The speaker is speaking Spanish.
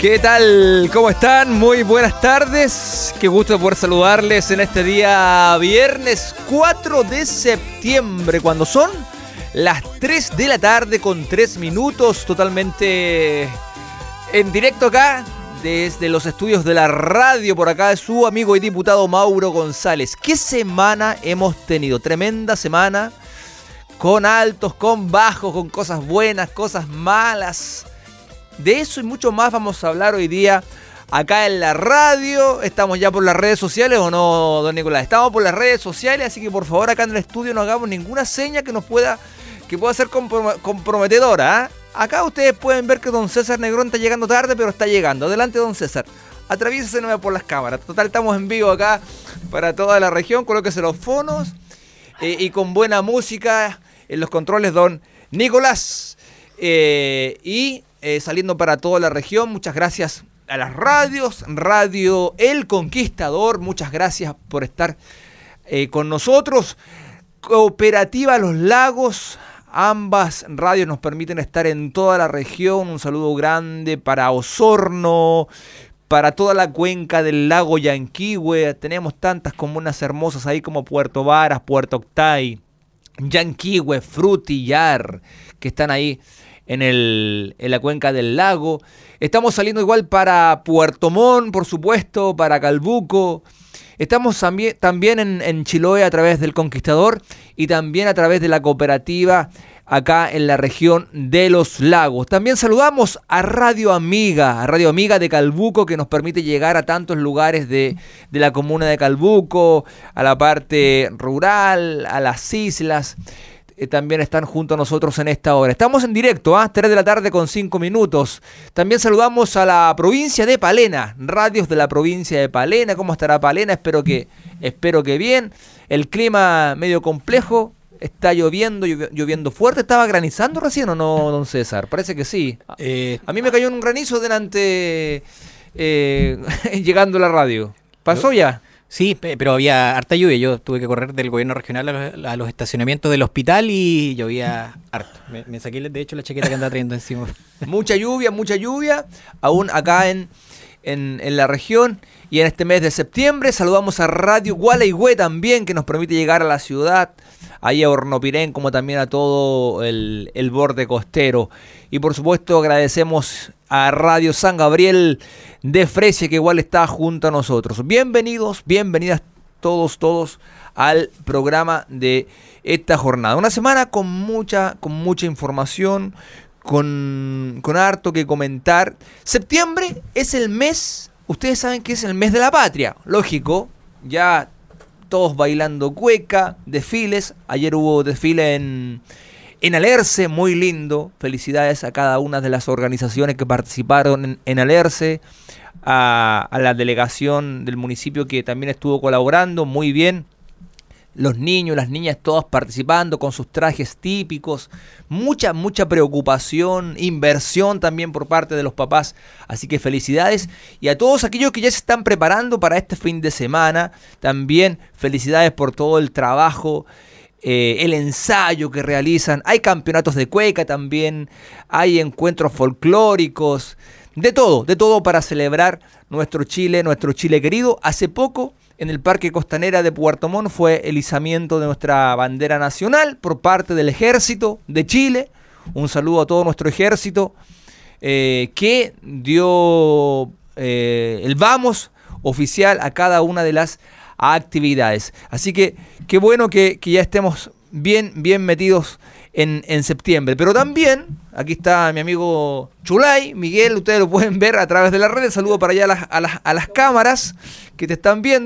¿Qué tal? ¿Cómo están? Muy buenas tardes. Qué gusto poder saludarles en este día viernes 4 de septiembre, cuando son las 3 de la tarde con 3 minutos, totalmente en directo acá, desde los estudios de la radio, por acá de su amigo y diputado Mauro González. ¿Qué semana hemos tenido? Tremenda semana, con altos, con bajos, con cosas buenas, cosas malas. De eso y mucho más vamos a hablar hoy día acá en la radio. ¿Estamos ya por las redes sociales o no, don Nicolás? Estamos por las redes sociales, así que por favor acá en el estudio no hagamos ninguna seña que pueda ser comprometedora, ¿eh? Acá ustedes pueden ver que don César Negrón está llegando tarde, pero está llegando. Adelante, don César. Atraviésese por las cámaras. Total, estamos en vivo acá para toda la región. Colóquese los fonos y con buena música en los controles, don Nicolás. Saliendo para toda la región, muchas gracias a las radios, Radio El Conquistador, muchas gracias por estar con nosotros. Cooperativa Los Lagos, ambas radios nos permiten estar en toda la región. Un saludo grande para Osorno, para toda la cuenca del lago Yanquihue. Tenemos tantas comunas hermosas ahí como Puerto Varas, Puerto Octay, Yanquihue, Frutillar, que están ahí en la cuenca del lago. Estamos saliendo igual para Puerto Montt, por supuesto, para Calbuco. Estamos también en Chiloé a través del Conquistador y también a través de la cooperativa acá en la región de los lagos. También saludamos a Radio Amiga de Calbuco, que nos permite llegar a tantos lugares de la comuna de Calbuco, a la parte rural, a las islas. También están junto a nosotros en esta hora. Estamos en directo, 3 de la tarde con 5 minutos. También saludamos a la provincia de Palena, radios de la provincia de Palena. ¿Cómo estará Palena? Espero que bien. El clima medio complejo, está lloviendo fuerte. ¿Estaba granizando recién o no, don César? Parece que sí. A mí me cayó un granizo delante llegando a la radio. ¿Pasó ya? Sí, pero había harta lluvia. Yo tuve que correr del gobierno regional a los estacionamientos del hospital y llovía harto. Me saqué, de hecho, la chaqueta que andaba trayendo encima. Mucha lluvia, aún acá en la región. Y en este mes de septiembre saludamos a Radio Gualeguay también, que nos permite llegar a la ciudad, ahí a Hornopirén, como también a todo el borde costero. Y por supuesto agradecemos a Radio San Gabriel de Fresia, que igual está junto a nosotros. Bienvenidas todos al programa de esta jornada. Una semana con mucha información, con harto que comentar. Septiembre es el mes, ustedes saben que es el mes de la patria, lógico, ya todos bailando cueca, desfiles. Ayer hubo desfile en Alerce, muy lindo. Felicidades a cada una de las organizaciones que participaron en Alerce, a la delegación del municipio que también estuvo colaborando, muy bien. Los niños, las niñas, todos participando con sus trajes típicos. Mucha preocupación, inversión también por parte de los papás. Así que felicidades. Y a todos aquellos que ya se están preparando para este fin de semana, también felicidades por todo el trabajo, el ensayo que realizan. Hay campeonatos de cueca también, hay encuentros folclóricos, de todo para celebrar nuestro Chile querido. Hace poco, en el Parque Costanera de Puerto Montt, fue el izamiento de nuestra bandera nacional por parte del Ejército de Chile. Un saludo a todo nuestro ejército que dio el vamos oficial a cada una de las actividades. Así que qué bueno que ya estemos bien metidos en septiembre. Pero también, aquí está mi amigo Chulay, Miguel, ustedes lo pueden ver a través de las redes. Saludo para allá a las cámaras que te están viendo.